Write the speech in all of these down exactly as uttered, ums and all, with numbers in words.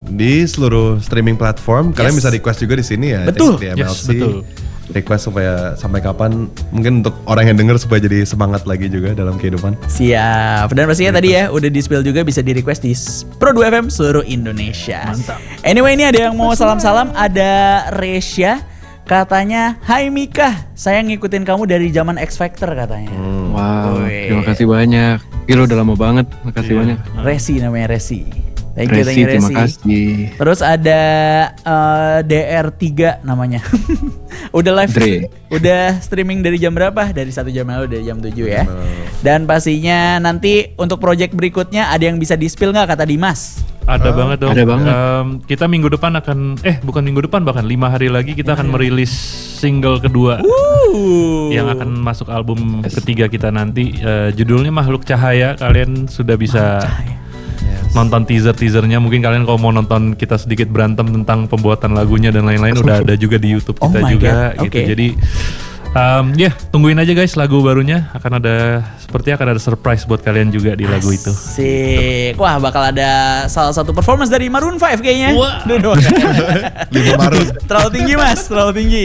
di seluruh streaming platform. Kalian yes. bisa request juga di sini ya. Betul. Di M L C. Yes, betul. Request supaya sampai kapan, mungkin untuk orang yang denger supaya jadi semangat lagi juga dalam kehidupan. Siap. Dan pastinya tadi ya udah di-spill juga, bisa di request di Pro dua F M seluruh Indonesia. Mantap. Anyway, ini ada yang mau salam-salam. Ada Resya, katanya, Hai Mika, saya ngikutin kamu dari zaman X Factor katanya. Hmm. Wow, Wih. terima kasih banyak. Gila udah lama banget, makasih yeah. banyak. Resi namanya Resi. Thank you, Resi, thank you, terima Resi. kasih. Terus ada uh, D R tiga namanya. Udah live, Dre. udah streaming dari jam berapa? Dari satu jam lalu, dari jam tujuh ya. Dan pastinya nanti untuk project berikutnya ada yang bisa di-spill gak kata Dimas? Ada oh, banget dong. Ada banget. Um, kita minggu depan akan, eh bukan minggu depan, bahkan lima hari lagi kita akan merilis single kedua. Woo. Yang akan masuk album ketiga kita nanti. Uh, judulnya Makhluk Cahaya. Kalian sudah bisa nonton teaser-teasernya. Mungkin kalian kalau mau nonton kita sedikit berantem tentang pembuatan lagunya dan lain-lain udah ada juga di YouTube kita oh juga God. gitu. Okay. Jadi um, ya yeah, tungguin aja guys lagu barunya. Akan ada sepertinya akan ada surprise buat kalian juga di lagu itu. Asik. Wah, bakal ada salah satu performance dari Maroon five kayaknya. Wah. Duh, Lima Maroon. Terlalu tinggi Mas, terlalu tinggi.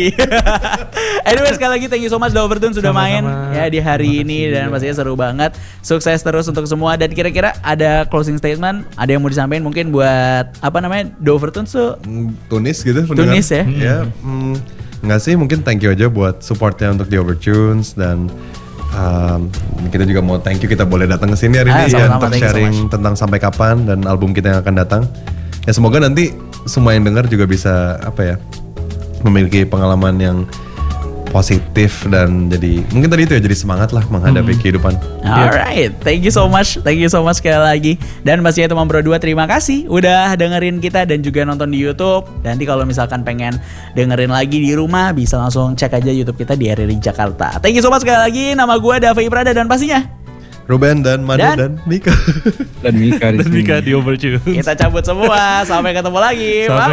Anyway, sekali lagi thank you so much The Overtune sudah main ya di hari ini dan pastinya seru banget. Sukses terus untuk semua. Dan kira-kira ada closing statement, ada yang mau disampaikan mungkin buat apa namanya The Overtune so Tunis gitu. Tunis ya. Ya, hmm, nggak sih, mungkin thank you aja buat supportnya untuk The Overtunes. Dan um, kita juga mau thank you kita boleh datang ke sini hari ah, ini ya untuk thank sharing so tentang Sampai Kapan dan album kita yang akan datang. Ya semoga nanti semua yang dengar juga bisa apa ya, memiliki pengalaman yang positif dan jadi mungkin tadi itu ya jadi semangat lah menghadapi hmm. kehidupan. Alright, thank you so much, thank you so much sekali lagi. Dan pastinya teman Pro dua terima kasih udah dengerin kita dan juga nonton di YouTube. Dan nanti kalau misalkan pengen dengerin lagi di rumah bisa langsung cek aja YouTube kita di R R I Jakarta. Thank you so much sekali lagi. Nama gue Davi Prada dan pastinya Ruben dan Manu dan, dan Mika dan Mika di dan Mika di Overtune. Kita cabut semua, sampai ketemu lagi. Sampai